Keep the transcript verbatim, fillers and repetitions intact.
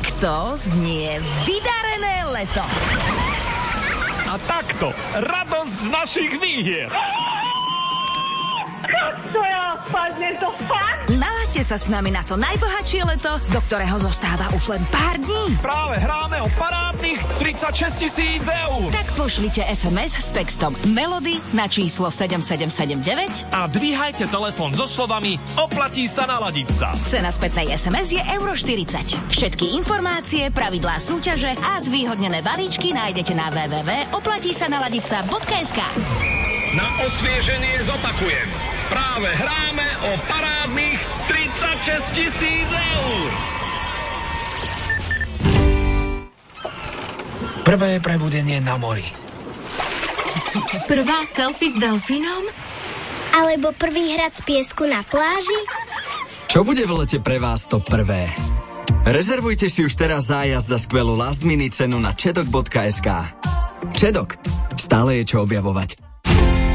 Takto znie vydarené leto. A takto radosť z našich výhier. To ja spadne, to fakt? Nalaďte sa s nami na to najbohatšie leto, do ktorého zostáva už len pár dní. Práve hráme o parádnych tridsaťšesť tisíc eur. Tak pošlite es em es s textom Melody na číslo sedem sedem sedem deväť A dvíhajte telefón so slovami oplatí sa naladiť sa. Cena spätnej es em es je euro štyridsať. Všetky informácie, pravidlá súťaže a zvýhodnené balíčky nájdete na w w w bodka oplatí sa naladiť sa bodka es ká. Na osvieženie zopakujem. Práve hráme o parádnych tridsaťšesť tisíc eur. Prvé prebudenie na mori. Prvá selfie s delfínom? Alebo prvý hrad z piesku na pláži? Čo bude v lete pre vás to prvé? Rezervujte si už teraz zájazd za skvelú last minute cenu na čedok bodka es ká. Čedok. Stále je čo objavovať.